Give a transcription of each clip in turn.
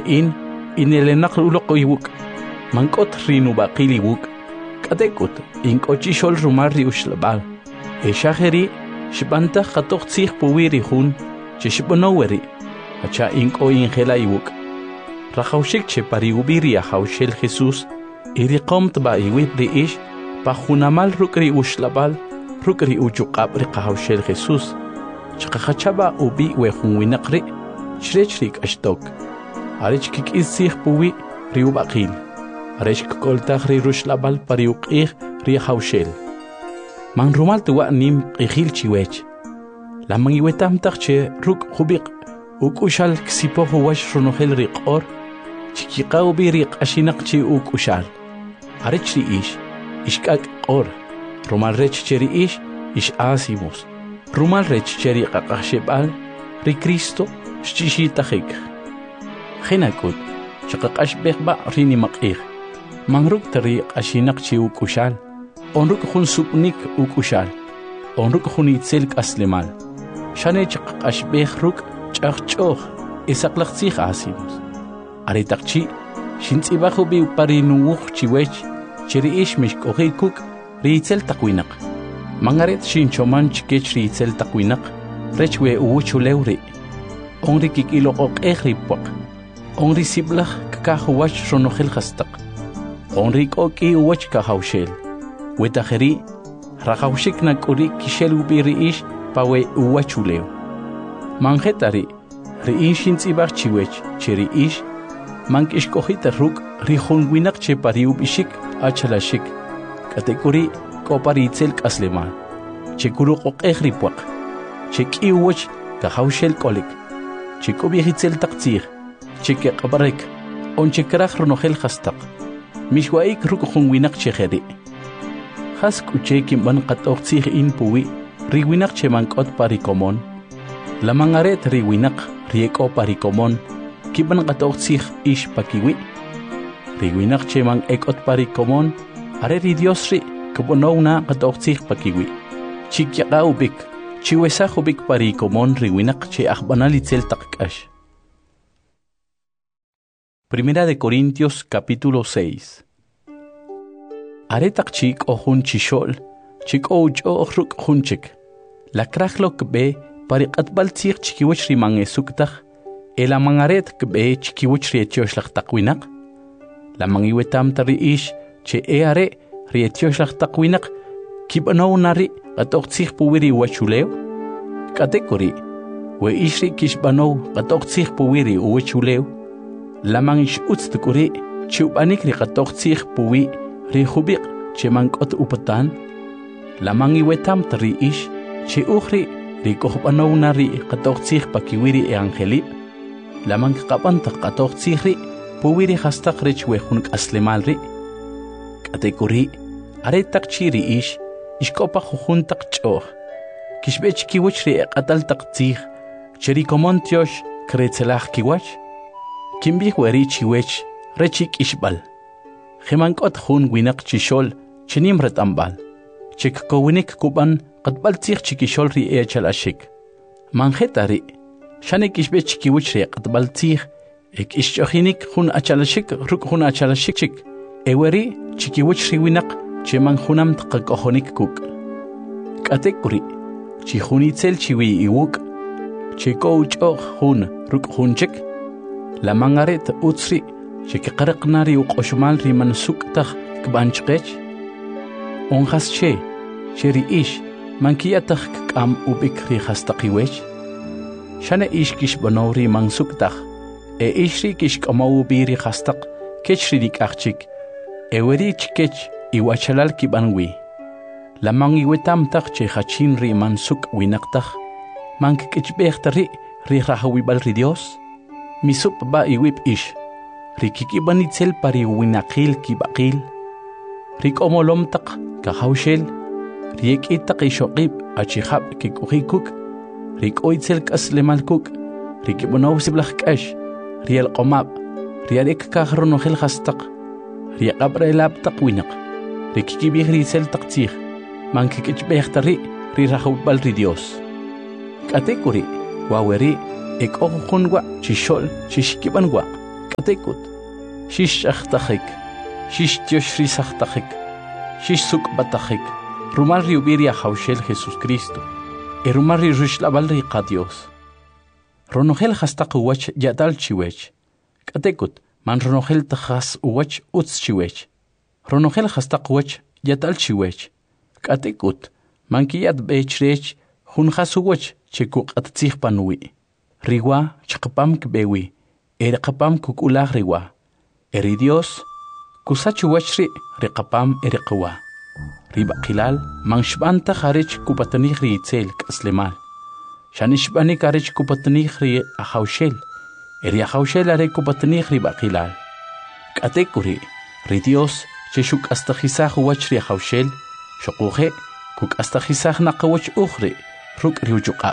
riin inelenaq uloqoywuk mankot rinu baqiliwuk katekut inkochi shol rumar ri ushlabal eshajeri shibanta qatoq tsig puwiri hun chishibonoweri acha inko ingelaywuk rajawshik che pariubiri hawshel Jesus iriqomt ba iwit ri ish pa hunamal rukri ushlabal rukri ujuqab ri qahawshel Jesus chaqachaba ubi we hunwinaqri shrechrik ashtok arich kikisig puwi riubaqil arich koltag ri rushlabal pariuqig ri hawshel man rumal tuwa nim qihil chiwech lamang iwetam taqche ruk hubiq ukushal ksipo huwash runohel riqor chikiqaw bi riq ashinaq chi ukushal arich ri ish ishkak qor rumal rech cheri ish asimos rumal rech cheri qaqashebal ri Cristo shchishitahik khinakut chaqaqash begba rini maqig manruk tari ashinaq chi ukushal onruk khun supnik ukushal onruk khun itzel aslemal shane chaqaqash begruk chaqchoq isaqlaqtsi asimos aritaqchi shintsibahu bi parinuuq chiwech cheri mishkohikuk riitzel taqwinaq mangaret shinchoman chikech riitzel taqwinaq rechwe uwchulewri onri kikiloqoq egripaq onri siblaq kakahuwach ronojel hastaq onri koki uwach kahawshel wetajeri rajawshik nakuri kishel ubiri pawe uwachulew manjetari riinshintzibaq chiwech cheri mankishkojita ruk rijunwinaq che pariubishik achalashik katekuri koparitzel kasleman chekuruqoq egripaq chekiuwach kahawshel kolik chekubihitzel taqtzig chekeqabarek onchekraj ronojel hastaq mishwaik ruk junwinaq chejeri has kuchekim ban qatoqtzig in puwi riwinaq chemankot parikomon lamangaret riwinaq rieko parikomon kiban qatoqtzig pakiwi riwinaq cheman ekot parikomon are ri Dios ri kubonowna qatoqtzig pakiwi chikyaqaubik chiwesajubik parikomon riwinaq che ajbanalitzel taqk'ash. Primera de Corintios capítulo 6. Aretaq chik ojun chishol chik ouch'oq ruk junchik lakrajlo kbe pariqatbal tzig chikiwach riman esuktaj elamangaret kbe chikiwach rietioxlaq taqwinaq lamangiwetam tari che are rietioxlaq taqwinaq kibanowna qatoqtzig puwiri uwachuleo katekuri we ishri kishbanow qatoqtzig puwiri uwachuleo lamang utztukuri chiubanik qatoqtzig puwi rijubiq chemankot upatan lamang iwetam tari che ukhri rikohbanowna qatoqtzig pakiwiri eangelib lamang qabanta qatoqtzig puwiri hastaq rech wejun aslemal katekuri aretaq chiri ishkopa jujuntaq ch'oj kishbech kiwach eqatal taqtzig cheri komontiosh kretzelaj kiwach kimbij weri chiwech rechik ishbal jemankot jun winaq chishol chenim retambal chekkowinik kuban qatbal tzig chikishol echalashik manjetari shanek ishbech kiwach qatbal tzig ek ishchohinik jun achalashik ruk jun achalashik chik eweri chikiwach riwinaq cheman junam tqakojonik kuk katekuri chijunitzel chiwi iwuk chikouch'oq jun ruk junchik lamangaret utzri chikiqaraqnari uqoshmal riman suktaj kbanchqech onjas cheri mankiyataj k'am ubik rijastaqiwech shane kishbanowri man suktaj ishri kishk'amow biri jastaq kechri rik'aqchik eweri chikech iwachalal kibanwi lamang iwetamtaj che hachin riman suk winaqtaj mankik'ichb'ejtari rijrajawibal ri Dios misup ba iwip rikikibanitzel pariwinaqil kibaqil rik'omolomtaq kahawshel riek'itaq ixoqib achijab kik'ujikuk rik'oytzel k'aslemalkuk rikib'onowsiblaj k'ax rielq'omab riarek kaj ronojel hastaq riaq'abrelabtaq winaq rikikibij ritzel taqtzij mankik'ichb'ejtari rirajawibal ri Dios k'atekuri waweri ek'ojujun wa chixol chixkiban wa Katekut, shish achtajik, shish tioshrisachtajik, shish sukbatajik, rumal riubiria haushel Jesús Cristo, rumal rishlaval riqa Dios. Ronogel hastaq uwach yatal chiwech. Katekut, man ronogel tajas uwach utz chiwech. Ronogel hastaq uwach yatal chiwech. Katekut, man kiyat bechrech hunjas uwach chekuk atzih panui. Riwa chakapam kbewi, erqapam kukulah riwa. Eri Dios, kusachu wachri riqapam eriqwa. Riba qilal, man shbanta kharech kupatanih riitzel kaslemal. Shanishbani karech kupatanih ri ahaushel. Eri ahaushel are kupatanih riba qilal. Katekuri, ri Dios, cheshuk astajisah wachri ahaushel, shokuhe, kuk astajisah naqawach ukhri, ruk riujuqab.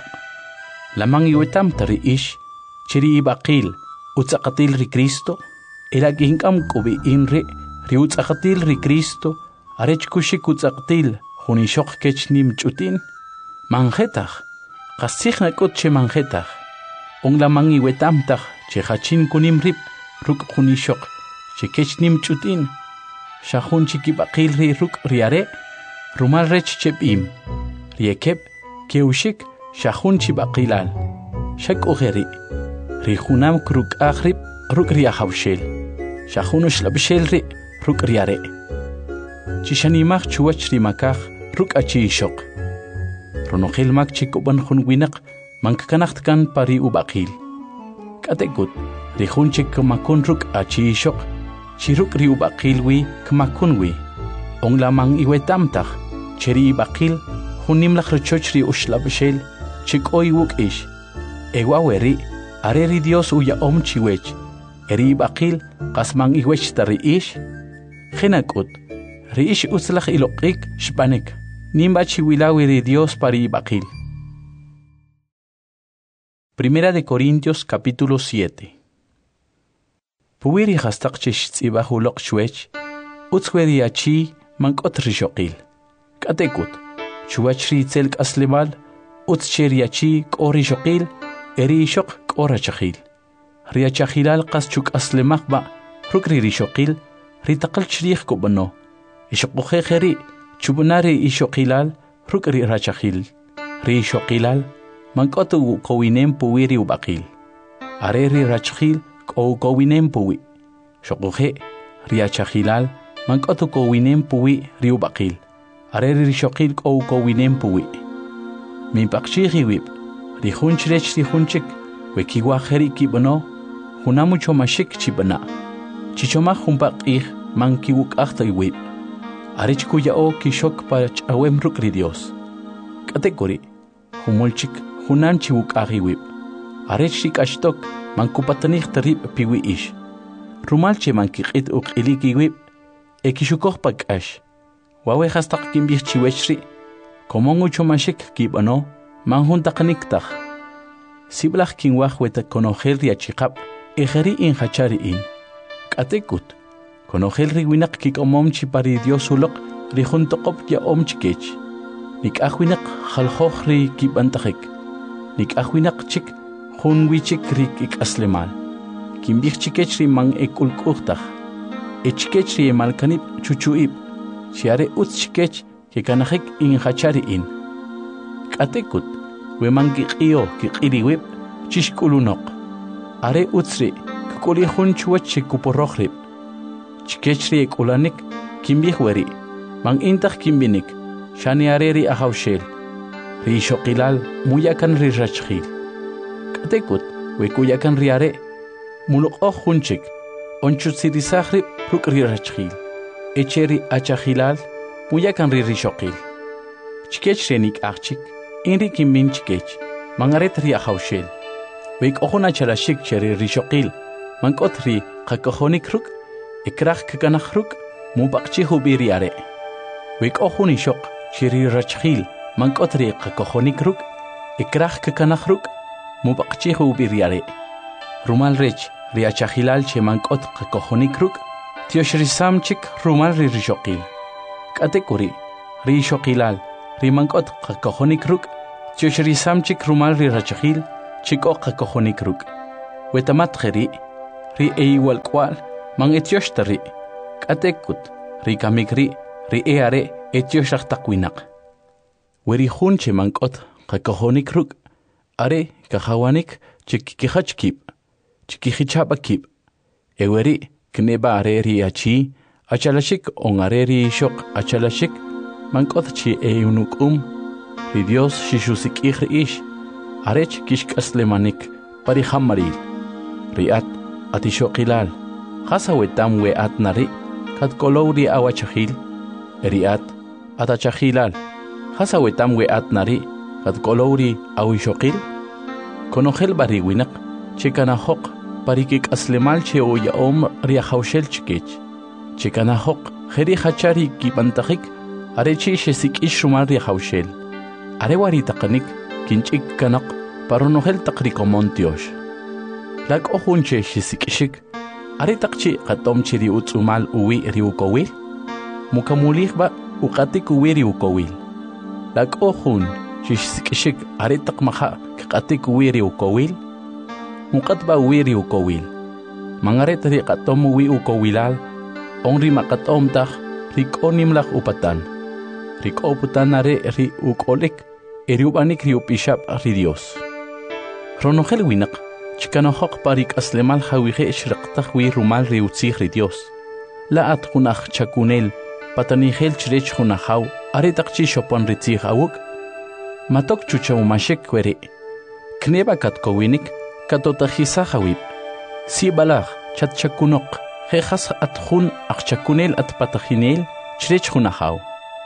Lamang iwetam tari ish, chiri ibaqil, utzaqatil ri Cristo, elagingam kubi inri, ri utzaqatil ri Cristo, arech kushik utzaqatil, hunishok kechnim chutin, manjetach, qasich nakot che manjetach, ong lamang iwetam tach, che hachin kunim rip, ruk hunishok, che kechnim chutin, shahun chikibaqil ri ruk riare, rumal rech chebim, riekeb, keushik, shahun chibaqilal, shak ugeri, rihunam kruk akhrib, ruk riahawshel, shahun shlabshel ri, ruk riare. Chishanimach chuach rimakach, ruk achishok. Ronogel mak chikuban hunwinak, mankanachtkan pari ubaqil. Katekut, rihun chikumakun ruk achishok, chiruk ri ubaqilwi, kmakunwi. Ong lamang iwetamtach, cheri ibaqil, hunimlach rechochri ushlabshel, chik oy wuk ish. Ewa weri, areri Dios uya chiwech. Eri ibaqil, qasmang iwech tari ish. Genakut, ri ish uslach iloqik shpanek. Nimba chiwilaweri Dios pari ibaqil. Primera de Corintios capítulo 7. Puwiri hastaq chish tzibahulok shwech, utzwedi achi mankot rishoqil. Katekut, chuachri tzelk aslemal, utzcheriachi k'ori shoqil, eri shok k'ora chachil. Riachachilal qas chuk aslemakba, rukri rishoqil, ritaqal chrich kubano. Ishoqujejeri, chubunari ishoqilal, rukri rachachil. Rishoqilal, mankotu kowinem puwiri ubaqil. Areri rachachil, kowinem puwi. Shoquje, riachachilal, mankotu kowinem puwi riubaqil. Areri rishoqil kowinem puwi. Min pakchihi wib, rihunchirech rihunchik, wekiwajeri kibano, hunamucho mashik chibana. Chichomach humpaqih man kiwuk achtay wib. Arich kuyao kishok pach awem rukri Dios. Katekori, humulchik hunan chiwuk ahi wib. Arich shik ashtok man kupatanich tarib piwi ish. Rumalche man kikit ukiliki wib, ekishukok pak ash. Wawe hastaq kimbih chiwechri, komongucho mashik kibano, manhuntaqniktaq. Siblaq kinwaj weta konogel riachikab, ejeri in hachari in. Katekut, konogel riwinaq kikomomchi pari Dios ulok, rihuntoqop ya omchikech. Nik ahwinak halhoj ri kibantajik. Nik ahwinak chik, hunwichik ri kik aslemal. Kimbih chikech ri man ekulkuqtaj. Echikech ri emalkanib chuchuib. Chiare utchikech que kanajik in hachari in. Katekut, weman kiqio kiqiriwib, chishkulunok. Are utsri, kukulihun chuach kuporrohrib. Chikechri ekulanik, kimbihweri, man intach kimbinik, shani areri ahaushel. Ri shokilal, muyakan ri rachchil. Katekut, wekuyakan riare, mulok hunchik, onchutsirisahri rukri rachchil. Echeri achachilal, muyakan rishoqil. Chikech renik achik, inri kimbin chikech, mangaret ri ahaushel. Wek ohuna charashik cheri rishoqil, mankot ri kakohonik ruk, ikrach kakanach ruk, mubakchi hubiriare. Wek ohuni shok, cheri rachchil, mankot ri kakohonik ruk, ikrach kakanach ruk, mubakchi hubiriare. Rumal rech, ri achachilal che mankot kakohonik ruk, Tioshrisamchik rumal ri rishoqil. Katekuri, ri shoqilal, ri mankot qakohonik ruk, tioshrisamchik rumal ri rachachil, chiko qakohonik ruk. Wetamat kheri, ri igual cual man etiosh katekut ri kamikri ri are etiosh takwinaq weri hunche mankot qakohonik ruk are kahawanik chikikihachkip chikihichapakip eweri kneba are ri achi achalashik on are ri shok achalashik mankot chi eunukum ri Dios shishusik ish arech kishkaslemanik pari hamaril riat atishokilal hasawetam we atnari kat kolowri awachahil riat atachahilal hasawetam we atnari kat kolowri awishokil konohel bari winak chikana hok parikik aslemal che o yaom ria haushel chikech chikana hok kheri hachari kipantahik arechi shesik ishumar ria haushel arewari taqanik kinchik kanak paronohel taqrikomontiosh lak ohunche shisikishik are taqchi qatom chiri utsumal uwi riukowil mukamulihba uqatik uwi riukowil lak ohun shisikishik are taqmaha qatik uwi riukowil muqatba uwi riukowil mangare tari qatom uwi ukowilal onri maqatom taq rikonimlaq upatan rikoputan are ri ukolik eriubanik riupishap ri Dios Ronogel winak chikano hok parik aslemal hawihe shraqtah wi rumal riutzih ri Dios la at khunach chakunel patanihel chrech khunahaw are taqchi shopon ritzih awuk matok chuchaw mashek kwere kneba katkowinik katotahisa hawib si balag chat chakunok khas at khun ach chakunel at patahinel chrech khunahaw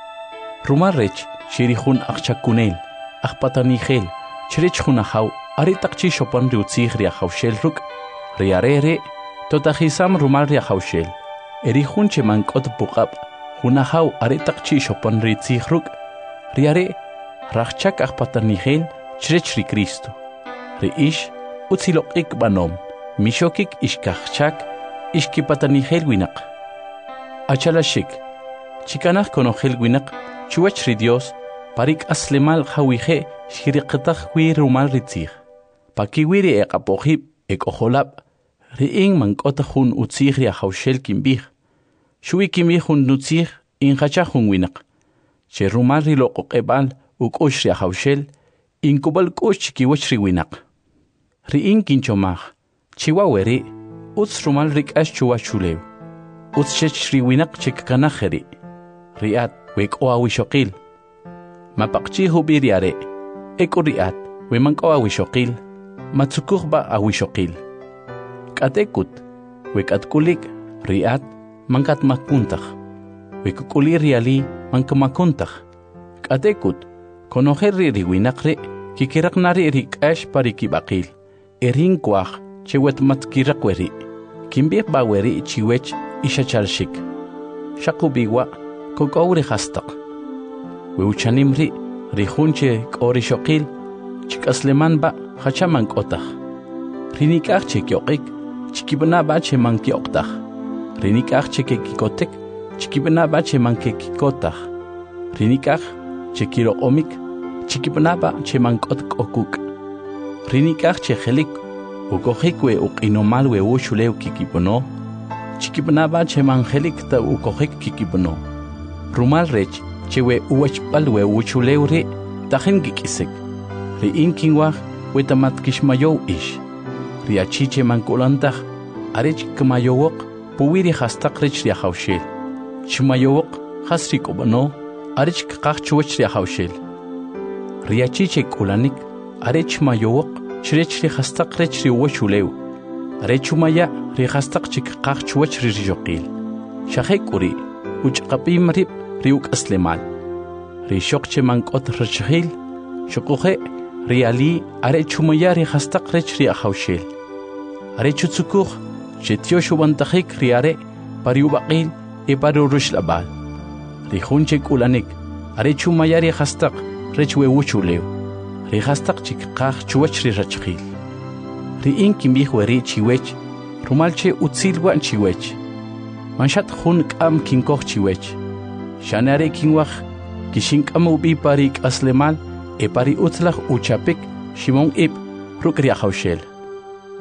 rumal rech shirihun ach chakunel ach patanihel chrech khunahaw are taqchi shopon riutzih ria hawshel ruk riarere totahisam rumal ria hawshel erihun cheman kot puqab hunahaw are taqchi shopon ritzih ruk riare rachchak patanihel chrech ri Cristo reish utziloqik banom mishokik ishkachchak ishkipatanihel winaq achalashik chikanaj konohel winaq chuwach ri Dios parik aslemal hawije shiriqtaq wi rumal ritzih pakiwiri eqapohib ekojolab riing mankota hun utzih ria hawshel kimbih shui kimbih hun nutzih inhacha hun winaq che rumal ri loqoqebal ukush ria hawshel inkubal kush kiwach ri winaq riing kinchomaj chiwaweri utz rumal rikash chuwachulew utz chech ri winaq chikkanajeri riat weko awishoqil mapaqchi hubiriare eko riat wemanko awishoqil matsukuhba awishoqil katekut wekatkulik riat mankat makuntaj wekukuli riali mankamakuntaj katekut konoher ri winaqri kikiraqnari rikash parikibaqil erin kwaj chewet matkiraqweri kimbih baweri chiwech ishachalshik shaqubiwa kokowri hastaq weuchanimri rihunche qorishoqil chikaslemanba hachaman k'otaq rinik'aj chekyoqik chikibnaba cheman kyoqtaj rinik'aj chekekikotek chikibnaba cheman kekikotaj rinik'aj chekiroqomik chikibnaba cheman k'otk'okuk rinik'aj chejelik ukojik we uq'inomal we uxulew kikipono chikibnaba cheman jelik ta ukojik kikipono rumal rech chewe uwachpal we uchulew ri tajen kikisek ri inkinwaj wetamat kishmayow ish ri achiche mankulantaj arech kmayowok puwiri hastaq rech ri hawshel chmayowok hasri kobono arech qaq chuwach ri hawshel ri achiche kulanik arech mayowok chrech ri hastaq rech ri uchulew arech maya ri hastaq chik qaq chuwach ri joqil shahekuri uchqapim rib riuk aslemal rishok cheman qot rachhil shoqoje riali are chumaya ri hastaq rech ri hawshel are chutsukuj chetio shubantajik riare pariubaqil e parurushlabal ri hunche kulanik are chumaya ri hastaq rech we uchulew ri hastaq chikqaj chuwach ri rachhil ri inkim bihweri chiwech rumalche utsilwa chiwech manshat hun qam kinkoj chiwech shanare kinwaj kishink'amu bi parik aslemal e pari utzlaj uchapik shimon ib rukria hawshel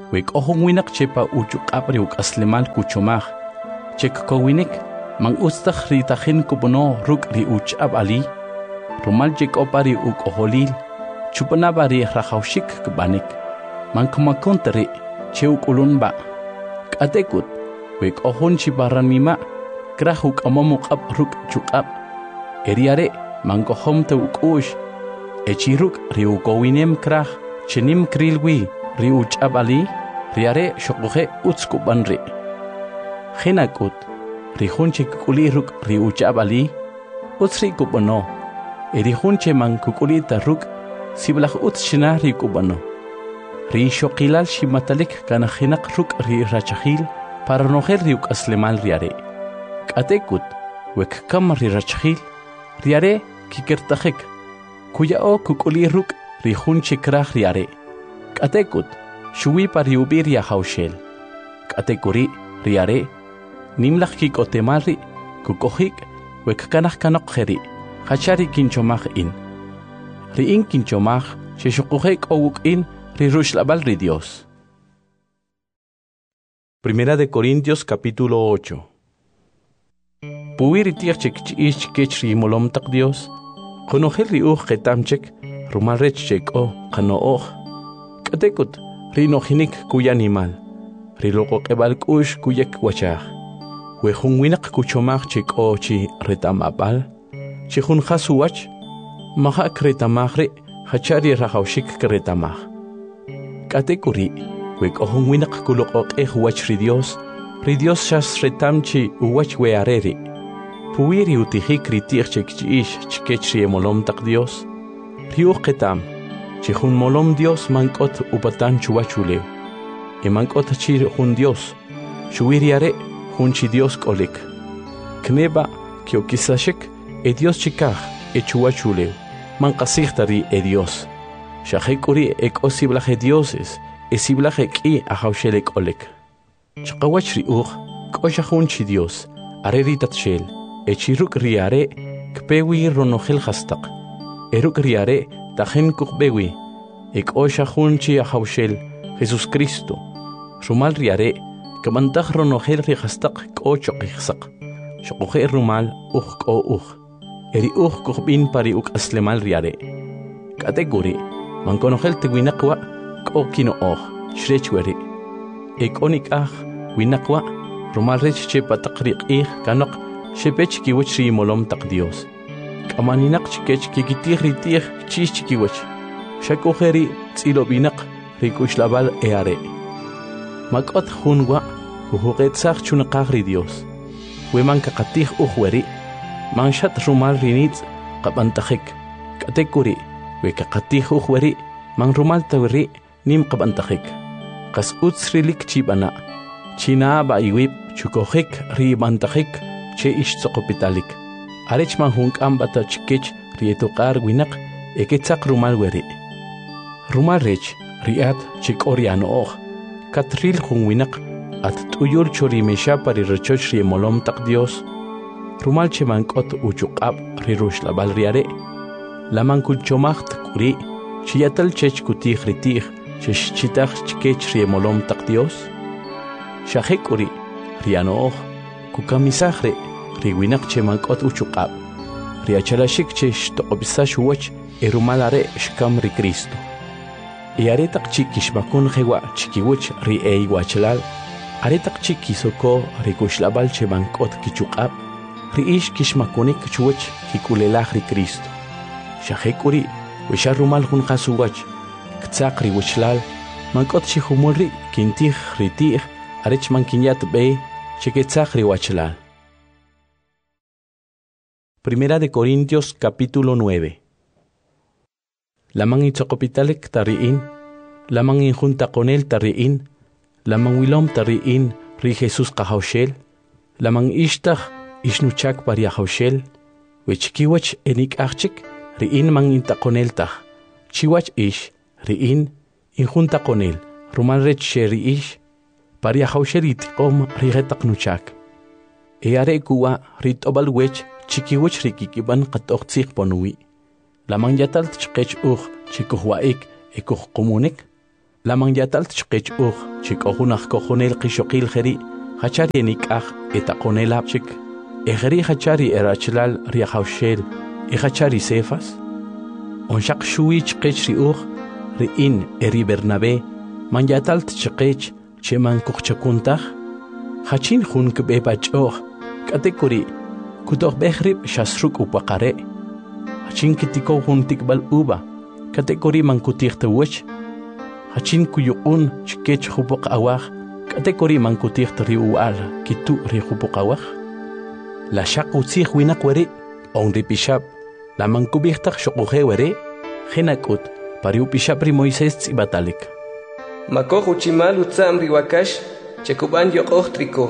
wek ohon winak chepa uchuqapri uk'aslimal kuchomaj chek kowinik man ustaj ri tajin kupono ruk ri uch'ab ali rumal chek opari uk'ojolil chupanabari rajawshik kbanik man kumakontari che ukulunba k'atekut wek ohon chibaranmima kraj uk'amomuq'ab ruk chuq'ab eriare man kohom te uk'ush echiruk ri ukowinem kraj chenim krilwi ri uch'ab ali riare shoqoje utzkubanri Hinakut, Rihunche Kukuliruk, Riuchabali, Utsri Kubano, Erihunche man Kukulita Ruk, Siblach Utschinari Kubano, Rishokilal Shimatalik Kanahinak Ruk Ri Rachahil, Paranoher Riuk Aslemal Riare, Katekut, Wek Kamari Rachahil, Riare, Kikertajek, Kuyao Kukuliruk, Rihunche Krah Riare, Katekut, Shui Pariubiria Haushel, Katekuri, Riare, Nimlach kikotemari, kukohik, wekkanach kanokjeri, hachari kinchomaj in. Riin kinchomaj, sheshokuhek owuk in, rirushlabal ri Dios. Primera de Corintios capítulo 8. Puiri tiachek chiich kechri molom tak Dios, konojel riuj ketamchek, rumalrech chek o kanooj. Katekut, rinojinik kuya animal, riloko kebal kush kuyek wachaj. Wehun winak kuchomaj chik o chi retamapal, chihun hasuwach, mahak retamajre, hachari rajawshik kretamaj. Katekuri, wek ohun winak kulok wach ri Dios shas retamchi uwach weareri. Puiri utihik ritiach chik chiish chikechri molom tak Dios. Riuch ketam, chihun molom Dios mankot upatan chuwachulew. Mankot chir hun Dios, chuiriare, Hunchi Dios kolik. Kneba kiokisashek Dios chikaj chuachuleu. Man kasijtari Dios. Shahekuri osiblaje dioses. Esiblaje ki ahawshelek olek. Chakawachri kosha hunchi Dios. Areritat shel. Echiruk riare kpewi ronogel hastak. Eruk riare tajen kukbewi. Osha hunchi ahawshel Jesus Cristo. Rumal riare. Kamantaj ronojel rihastak k'ocho qihsaq. Shoqoje rumal k'o Eri kuhbin pari aslemal riare. Kategori, mankonojel te winakwa k'o kinooj, shrechweri. Ekonik winakwa, rumal rech che pataqriq kanok, shepech kiwach ri molom tak Dios. Kamaninak chikech kikitij ritij chis chikiwach. Shakojeri tzilobinak rikushlabal eare. Makot hunwa, huhuqetzach chunaqagri Dios. Weman kakatij uhweri, manshat rumal rinitz, qabantajek. Katekuri, we kakatij uhweri, man rumal tawri, nim qabantajek. Kas utsrilik chibana, china ba iwib, chukojek ribantajek, che ishtzokopitalik. Arech man hunk ambata chikech, rietukar winak, eketzak rumal weri. Rumal rech, riat chikoriano oj. Katril winak at tuyur chorimesha pari rechoch ri molom tak Dios. Rumal chemankot uchuqab rirush riare. Laman kuchomacht kuri, chiyatal chech kutij ritij, chechitach chikech ri molom tak Dios. Shahekuri, rianooj, kukamisajre, riwinak chemankot uchuqab. Riachalashik chech toqobisash wach erumalare shkam ri Cristo. Aretak chikishmakun jewa chikiwich ri wachlal, aretak chikisoko rikushlabal chebankot kichukab, riish kishmakunik chuwach kikulelaj ri Cristo. Shahekuri, wisharumal hun hasuwach, ktzak ri wachlal, mankot chihumulri, kintij ritij, arech mankinyat be, cheketzak ri wachlal. Primera de Corintios capítulo 9. Lamang itzokopitalik tariin, lamang injunta con él tariin, lamang wilom tariin ri Jesus kahaushel, lamang ishtach ishnuchak pariahaushel, wechkiwach enik achik, riin mang intaconel tach, chiwach ish, riin, injunta con él, rumalrech sheri ish, pariahaushel itikom rigetak nuchak. Eare kuwa ritobal wech, chikiwach rikikiban katochtzik ponui. Lamang yatal chkech chikuhwaik ekuh komunik. Lamang yatalt chqech chikohunach kohonel qishoqil kheri hachari nikaj etaqonelapchik ejeri hachari erachlal riahawshel hachari sefas onshaq shui chqech ri'in eri Bernabé man yatalt chqech cheman kuchkuntaj hachin jun kbebach'oj katekuri kutoh behrib shasruk upaqare hachin kitiko jun tikbal uba katekuri man kutijtawch hachin kuyuqun chkech hupoq awaj katekuri man kutijtri ual kitu ri hupoq awaj la shaq utzij winak weri on ri pishab la man kubijtaj shoquje weri jinakut pariu pishab ri Moisés tsibatalik makoj uchimal utzam ri wakash chekuban yoqoj triko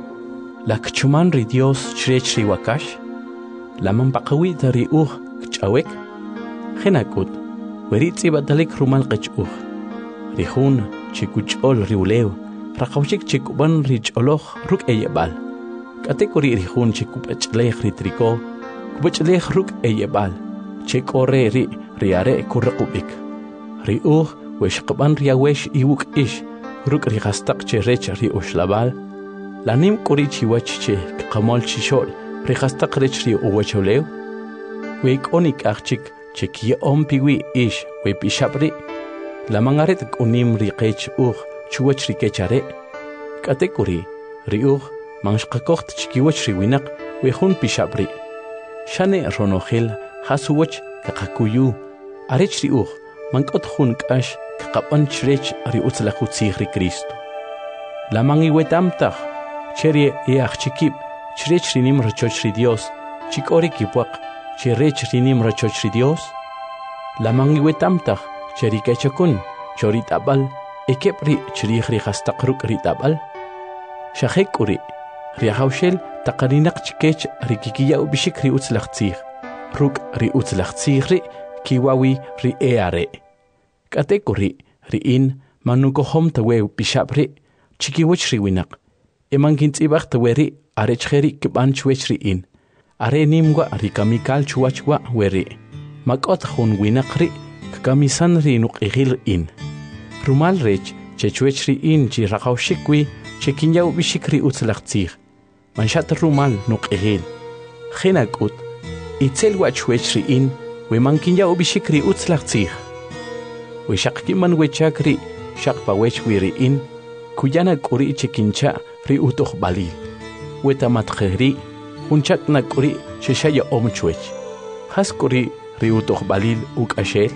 la kchuman ri Dios chrech ri wakash la man paqawi ri kchawek jinakut weri tsibatalik rumal qechuj rihun chikuchol riuleo raqawchik chikuban richoloj ruk eyebal katekuri rihun chikupachlej ritriko kupachlej ruk eyebal chekore riare kurqubik riuj weshqban riawesh iwuk ish ruk rihastaq cherech riushlabal lanim kuri chiwach che qamol chishol rihastaq rech riuwacholeo weikonik achik chekia ompiwi ish we pishabri la mangaret kunim riqech chuwach rikechare katekuri riuj manshqakoht chikiwach riwinaq wejun pishabri shane ronojel hasuwach kaqakuyu arech riuj mankot jun k'ash kaqapan chrech riutzlajutzij ri Cristo la mangiwetamtaj cherie eachchikib chrech rinim rachoch ri Dios chikori kipwaq cherech rinim rachoch ri Dios la mangiwetamtaj cherikechakun choritabal ekepri chirihri hastaqruk ritabal shahekuri riahawshel taqarinaq chikech rikikiya ubishik riutzlaqtzij ruk riutzlaqtzij ri kiwawi ri eare katekuri riin manukohom tawe pishabri chikiwach riwinaq emankintzibaq taweri arechjeri kibanchwech riin are nimwa rikamikal chuwachwa weri makot jun winaqri kamisan ri nuq'ijil in rumal rech chechwech ri in chi raqawshikwi chekinyaw bishik ri utzlaqtzij manshat rumal nuq'ijil jinakut itzel wachwech ri in we mankinyaw bishik ri utzlaqtzij we shaqkiman wechak ri shaqpawech wi ri in kuyana k'uri chekincha ri utuj balil we tamatqeri junchak nak'uri cheshaya omchwech haskuri ri utuj balil uk'ashel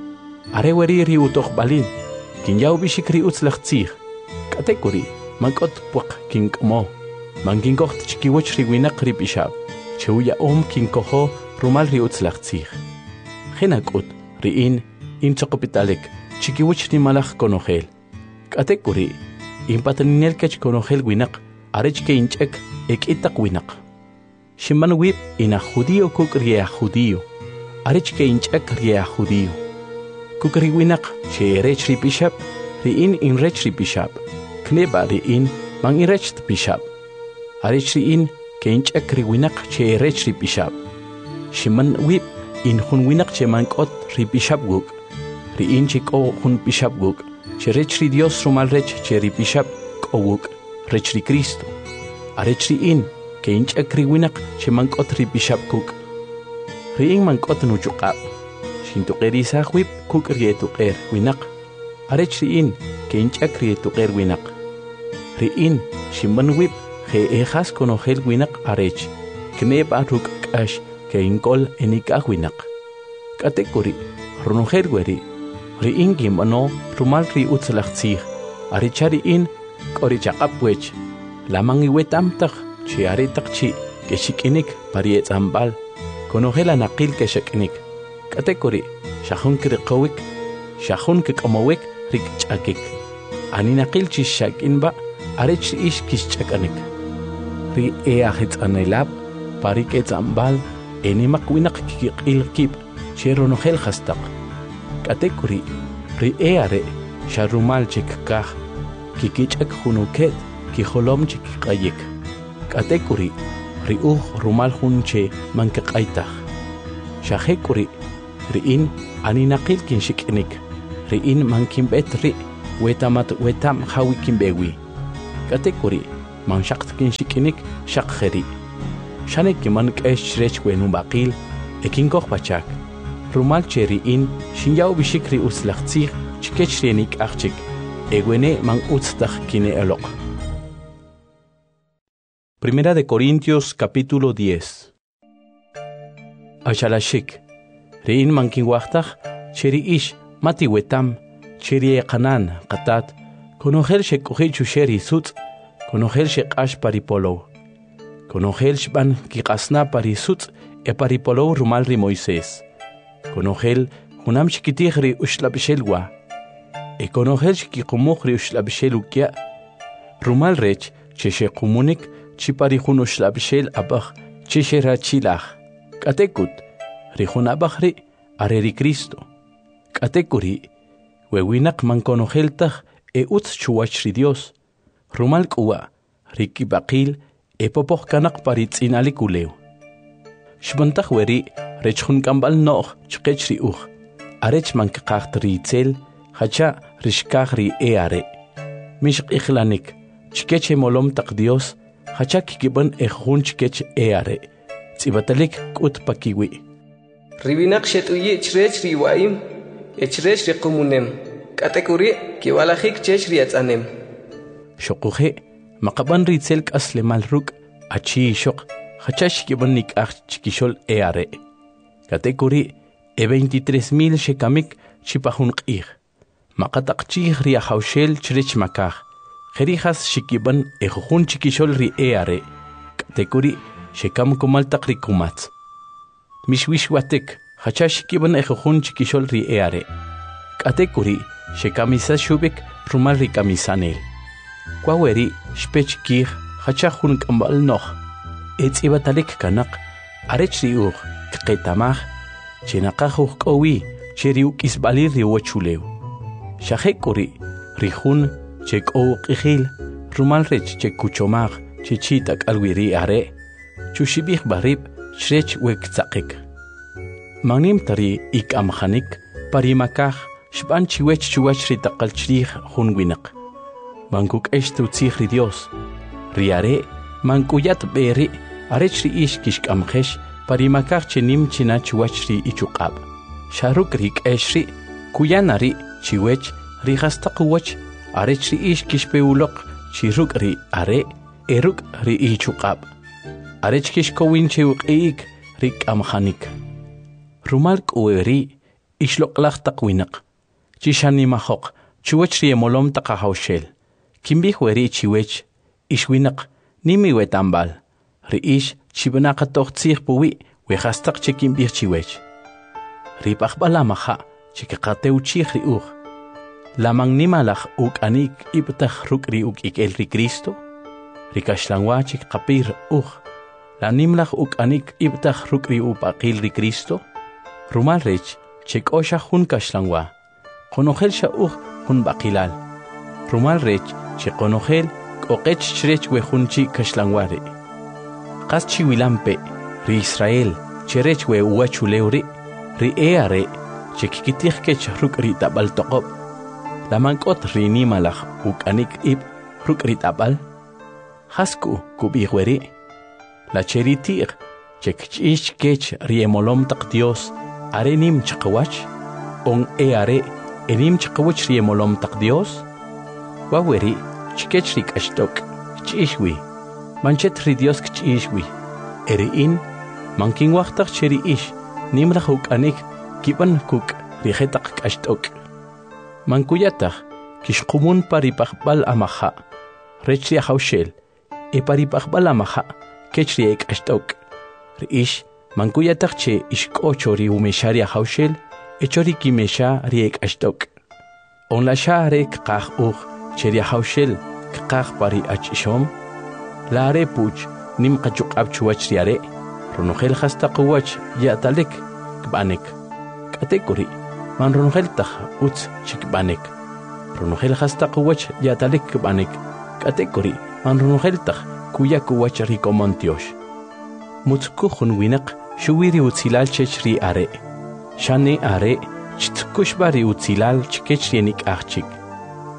are weri ri utuj balil kinyaw bishik ri utzlaqtzij katekuri mankot puq kink'mo mankinkoht chikiwach ri winaq ri pishab chewya kinkojo rumal ri utzlaqtzij jinakut riin inchoqpitalek chikiwach ni malaj konojel katekuri inpataninel kech konojel winaq arech ke inch'ek ek'itaq winaq shiman wib ina judío kuk ria judío arech ke inch'ek ria judío kukri winaq che rech ri pishab riin inrech ri pishab kneba riin man irech pishab arech riin ke inch'ek ri winaq che rech ri pishab shiman wib in jun winaq che mank'ot ri pishab guk riin chik'o jun pishab guk che rech ri Dios rumal rech che ri pishab k'o guk rech ri Cristo arech riin ke inch'ek ri winaq che mank'ot ri pishab guk riin mank'ot nuchuqab shintuqerisaj wib kuk rietuqer winaq arech riin ke inch'ek rietuqer winaq riin shiman wib je ejas konojel winaq arech kneba ruk k'ash ke inkol enikaj winaq katekuri ronojel weri riin kimano rumal ri utzlaqtzij arecha riin k'ori chaqapwech lamang iwetamtaj chi aretaq chi ke xik'inik parietz'ambal konojel anaqil ke xak'inik katekuri shajun kriqowik shajun kik'omowik rikch'akik aninaqil chi xak'inba arech ri'ix kixch'ak'anik ri eajetz'anelab pariketz'ambal enimaq winaq kiq'il kib che ronojel hastaq katekuri ri eare sharumal chikkaj kikich'ak junuket kijolom chikiq'ayik katekuri riuj rumal jun che mankiq'aytaj shajekuri riin aninaqil kinxik'nik riin mankinb'et ri wetam hawi kimbewi. Katekuri man shaqtkin shikinik shaqkheri. Shanek man kesh rech wenu baqil ekin koch pachak. Rumal cheri in shinjau bishikri uslachtzig chikechrenik achik. Egwene man utstakh kine elok. Primera de Corintios capítulo 10. Ashalashik. Rein man kinwachtach cheri ish mati wetam cheri qanan qatat konogel shekuhi chusheri sut konogel shekash paripolo konogel shban kiqasna parisut e paripolo rumal ri Moisés konogel hunam shikitihri ushlabshelwa e konogel shikikumukhri ushlabshelukia rumal rech cheshekumunik chipari ushlabshel abach chesherachilach katekut rihun abakhri areri Cristo katekuri wewinak man konogeltach e uts chuachri Dios rumal kuwa riki baqil e popoch kanak paritzinalik uleu shbantach weri rechun kambal noch chqechri arech man kaqachtri tzel hacha rishkachri are mishq ikhlanik chkeche molom taq Dios hacha kikiban ejun chkech are tsibatalik kut pakiwi Ribinak shetuyi chrech riwaim echrech riqumunem katekuri kiwalajik chech riatzanem shoquhe maqaban ritzel aslemal ruk achi shoq hachash kibanik ach chikishol are katekuri e 23,000 shekamik chipahun qih maqataqchi ria haushel chrech makaj kherijas shikiban ejun chikishol ri are katekuri shekam kumal taqrikumat Mishwishwatek, hachash kiban ejojun chikishol ri are. Katekuri, shekamisa shubik, rumal ri kamisanel. Kwaweri, shpech kir, hachachun kambal noch. Etz ibatalik kanak, arech riur, kqetamach, chenakajuh kowi, cheriuk isbalir ri wachuleu. Shahekuri, rihun, chek o qihil, rumal rech chek kuchomach, chichitak alwiri are. Chushibich barib, Shrech wek tzakik. Magnim tari ik amkhanik, parimakach, shban chiwech chuach ritakal chrich hunwinak. Mankuk eshtu tzihri Dios. Riare, mankuyat beri, arech ri ish kishk amkhesh, parimakach chenim china chuach ri ichukab. Sharuk rik eshri, kuyanari, chiwech, rihastakuwach, arech ri ish kishpeulok, chiruk ri are, eruk ri ichukab. Arechkish kowin chewqik rik amkhanik. Rumal kuweri ishlok lach takwinak. Chishani mahok chuwech ri molom takahaushel. Kimbih weri chiwech ishwinak nimi wetambal. Ri ish chibanaka tochtzih puwi wehastak chekimbih chiwech. Ri pakbala maha chikakateu chih ri Lamang nimalach uk anik ibtach ruk ri uk ikel ri Cristo. Ri kashlangwa chikapir La nimlach uk anik ibtach rukri upaqil ri Cristo. Rumal rech chek osha hun kashlangwa. Konogel sha hun baqilal. Rumal rech che konogel koqech chrech we hun chi kashlangware. Qas chi wilampe ri Israel cherech we uachuleuri ri eare chek kitih kech rukri tabal toqob. La mankot ri nimalach uk anik ib rukri tabal. Hasku kubihweri. La cheritir, chekchish kech riemolom tak Dios, arenim chakawach, on are, enim chakawach riemolom tak Dios? Waweri, chikechrik ashtok, chishwi, manchet ri Dios kchishwi, in, manking wachtak cheri ish, nimrahuk anik, kiban kuk, rihetak ashtok. Mankuyatach, kishkumun paripakbal amaha, rechri haushel, e paripakbal amaha, Kechriek ashtok. Riish, mankuyatak che ishkocho ri umesharia haushel, echori kimesha riek ashtok. On la share kach cheria haushel, kach pari achishom. La are puch, nim kachuk abchuach riare, ronogel hastakuwach yatalek, kbanek. Katekuri, man ronogel tach uts chikbanek. Ronogel hastakuwach yatalek kbanek. Katekuri, man ronogel tach kuyaku wachari komontiosh. Mutsukuhun winak shuwiri utzilal chechri are. Shane are chitkushbari utzilal chikechrienik achchik.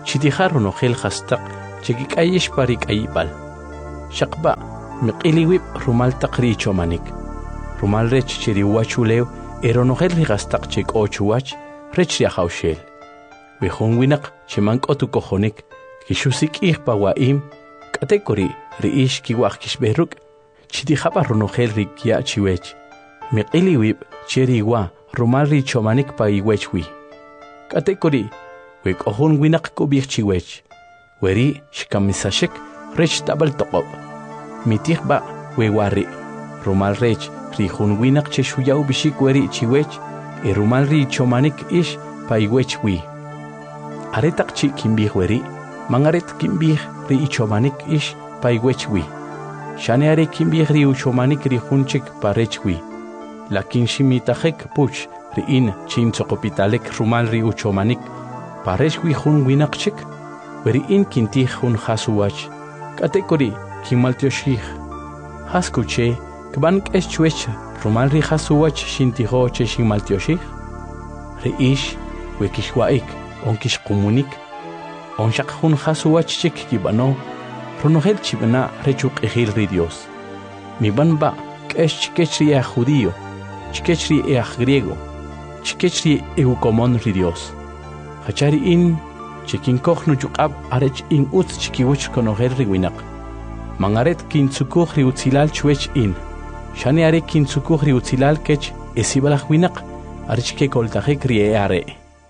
chitijar ronogel hastaq chekik ayish parik ayibal shaqba miqiliwib rumal taqri chomanik rumal rech chiri wachulew eronogel hastaq chek ochuwach rech ya hawshel wehon winaq chimanqotu kojonik kishusik ihpa waim katekori riish kiwaq kishberuk chitijaba ronogel rikya chiwech miqiliwib cheri wa rumal ri chomanik pa iwechwi katekori wek ohun winaq kubik chiwech weri shkamisashik rech tabal toqob mitihba we wari rumal rech ri hun winaq cheshuyaw bishik weri chiwech rumal ri chomanik ish pa iwechwi aretaq chi kimbih weri mangaret kimbih ri chomanik ish pa iwechwi shane are kimbih ri chomanik ri hunchik pa rechwi lakin shimitajek puch ri in chin tsoqopitalek rumal ri chomanik pareshwi hun winaqchik weri in kintih hun hasuwach katekori kimaltioshih haskuche kban k'eschwech rumal ri hasuwach shintijo che shimaltioshih ri ish wekishwaik onkishqumunik onshaq hun hasuwach chik kibano ronogel chibna rechuk ejil ri Dios mibanba k'eschkechri judío chkechri griego chkechri eukomon ri Dios hachari in chikin kochnu chuqab arech in ut chikiwch konogel riwinaq mangaret kin tsukuj ri utzilal chwech in shani are kin tsukuj ri utzilal kech esibalaj winaq arech ke koltajek ri are.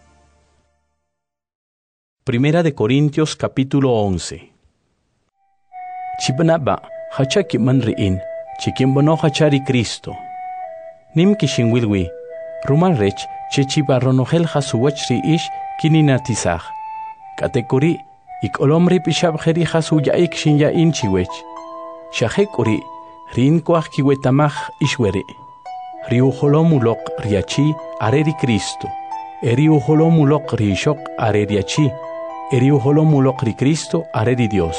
Primera de Corintios capítulo 11. Chibnaba hachaki man ri in chikin bono hachari Cristo nim kishin wilwi rumal rech chechiba ronogel hasuwach ri ish kininatizaj katekori ikolomri pishabjeri hasuyaik shinya inchiwech shajekori rin kwaj kiwetamaj ishweri riujolomulok riachi areri Cristo eriujolomulok rishok areriachi eriujolomulok ri Cristo areri Dios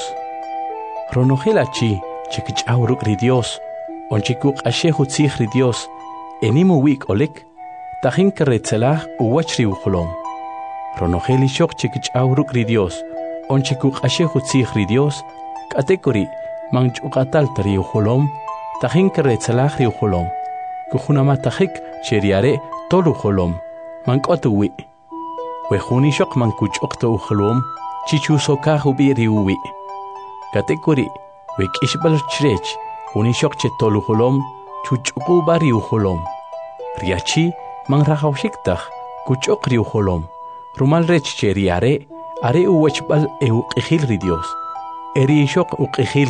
ronogel achi chekich'awruk ri Dios onchikuk ashejutzij ri Dios enimu wik olek tajin keretzelaj uwach ri ujolom ronogel ishok chekich'awruk ri Dios onchikuk ashejutzij ri Dios katekori manchuqatal ri ujolom tajin keretzelaj ri ujolom kujunamatajik cheriare tol ujolom mank'otuwi wejun ishok mankuch'oqto ujolom chichusokaj ubi ri uwi katekori wek'ishbal chrech jun ishok che tol ujolom chuch'uquba ri ujolom riachi manrajawxiktaj kuch'oq ri ujolom rumal rech cheriare are uwechbal euq'ijil ri Dios eri ishok uq'ijil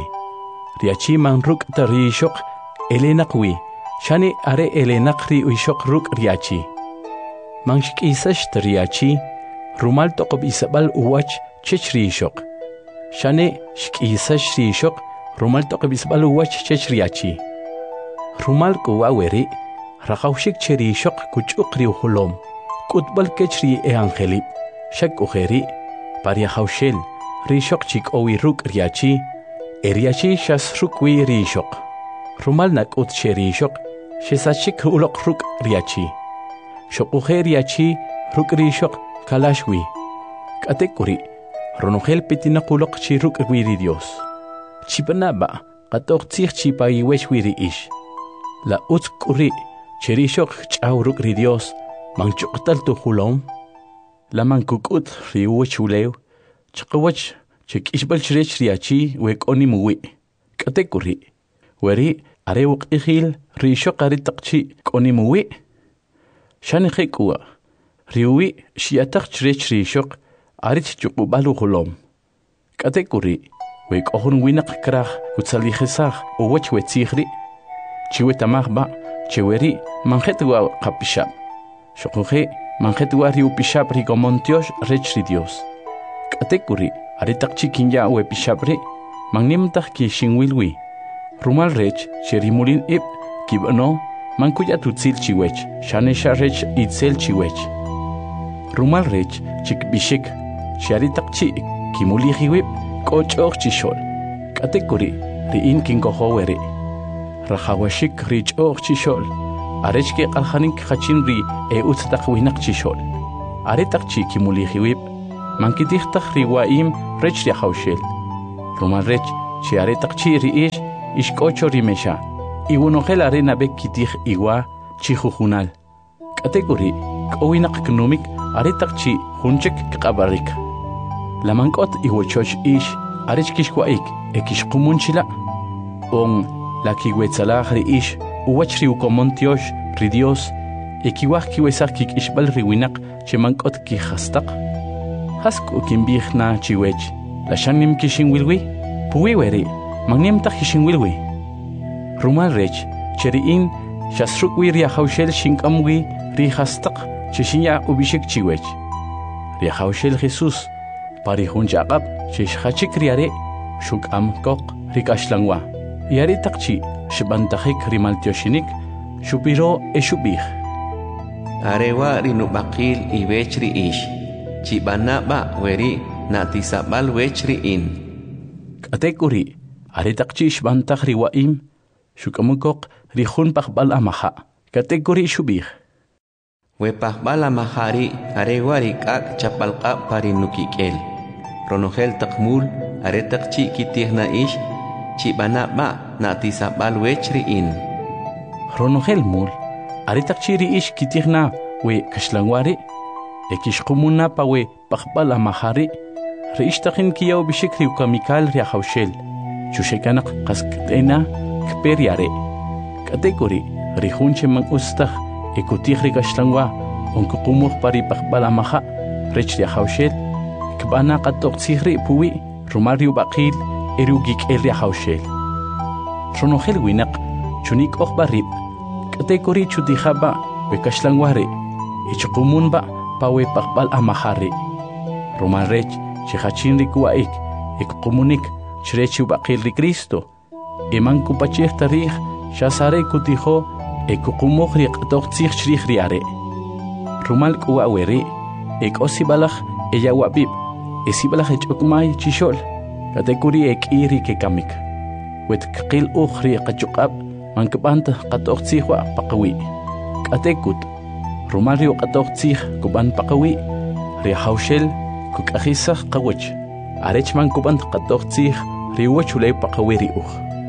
riachi manruk'ta ri ishok elenaqwi shani are elenaq ri ishok ruk' riachi manxk'isaxt riachi rumal toqob isabal uwach chech ri ishok shani xk'isax ri ishok rumal toqob isabal uwach chech riachi rumal kuwa weri rajawxik che ri ishok kuch'uq ri ujolom k'utbal kech ri eangelib shak ujeri pariajawxel ri ishok chik'owi ruk' riachi eriachi xas ruk'wi ri ishok rumal nak'ut che ri ishok xesachik uloq ruk' riachi xoquje riachi ruk' ri ishok kalaxwi k'atekuri ronogel pitinaquloq chi ruk'wi ri Dios chipnaba qatoqtzij chi payiwechwi ri ish la utz k'uri che ri ishok ch'aw ruk' ri Dios manchuqtal tujulom la mankuk'ut ri uwech ulew chqawach chek'ishbal chrech riachi wek'oni muwi k'atekuri weri are uq'ijil ri ishok ari taqchi k'oni muwi shani jek'uwa ri uwi xiyataq chrech ri ishok arich chuqubal ujolom k'atekuri wek'ojun winaq kraj utzalijesaj uwech wetzijri chiwetamajba cheweri manjetwa qapishab xoquje manjetwa ri upishab ri gomontiosh rech ri Dios k'atekuri ari taqchi kinya wepishab ri mangnimtaj ki xinwilwi rumal rech cherimulin ib kibano mankuyatutzil chiwech shanesha rech itzel chiwech rumal rech chikbishik shari taqchi kimulijiwib k'och'oq chixol k'atekuri ri'in kinkojoweri rajawashik ri ch'oq chixol arech ke q'aljanik qachin ri utz taq winaq chixol are taqchi kimulijiwib mankitihtaj riwaim rech riajawshel. Rumal rech chi aretaq chi riish ishk'ocho rimesha. Iwunojel arena bek kitij iwa chi jujunal. Kategori k'owinaq knumik aretaq chi junchek kqabarik. Lamank'ot iwochoch ish arech kishwaik ekishqumunchila. On la kiwetzalag riish uwach riukomontiosh ri Dios ekiwaj kiwesaj kik'ishb'al riwinaq chemank'ot kijastaq. Hask ukinb'ijna chiwech laxanim kixinwilwi puwi weri magniemtaj kixinwilwi. Rumal rech cheri'in xasrukwi riajawxel xink'amwi rijastaq chixinya ubixik chiwech. Riajawxel Jesús parijun chaq'ab chixjachik riare xuk'am koq rik'axlanwa. Yaritaq chi xib'antajik rimaltioxinik xupiro exub'ij. Arewa rinub'aqil iwech ri'ish chib'anab'a weri natisab'al wech ri'in. K'atek uri aretaq chi xb'antaj riwa'im xuk'amukoq rijun pajb'al amaja. K'atek uri xub'ij. Wepajb'al amajari arewa rik'ak chapalq'ab' parinukik'el. Ronojel taqmul aretaq chi kitijna ish chib'anab'a natisab'al wech ri'in. Ronojel mul aretaq chi ri'ish kitijna we kaxlanwari ekixqumuna pa we pajb'al amajari ri'ixtaqin kiyaw bixik riukamikal riajawxel chuxekanaq qask't'ena kperiare. K'atek uri rijun cheman ustaj ekutij rikaxlanwa onkuqumuj pari pajb'al amaja rech riajawxel kb'ana qatoqtzij ri' puwi rumal riub'aqil eriukik'el riajawxel. Ronojel winaq chunik'ojb'a rib' k'atek uri chutijab'a we kaxlanwa ri' ichqumunb'a pa we pajb'al amaja ri'. Rumal rech chijachin rikuwa'ik ekqumunik chrech ub'aqil ri Cristo eman kupachij tarij xasare kutijo ekuqumuj riq'toqtzij chrij riare. Rumal k'uwa weri ek'osib'alaj eyawab'ib' esib'alaj ech'ukmay chixol k'atek uri ek'i rikekamik wetkqil uj riqachuq'ab' mankb'ant qatoqtzij wa' paqawi'. K'atek kut rumal riuq'atoqtzij kub'an paqawi' riajawxel kuk'ajisaj qawach arech mankub'ant qatoqtzij riwach ulay paqawi' ri'uj.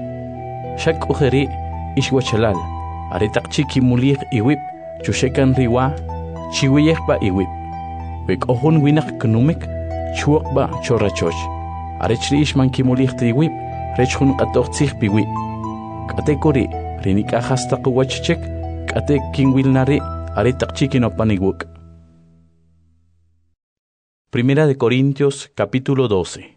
Xak'uj ri' ixwachalal aretaq chi kimulij iwib' chuxekan riwa chiwiyejb'a iwib'. We k'ojun winaq knumik chuoqb'a chorachoch arech ri'ix mankimulij triwib' rech jun qatoqtzij piwi'. K'atek uri rinik'ajastaq wach chek k'atek kinwilna ri' aretaq chi kinopaniwuk'. Primera de Corintios capítulo 12.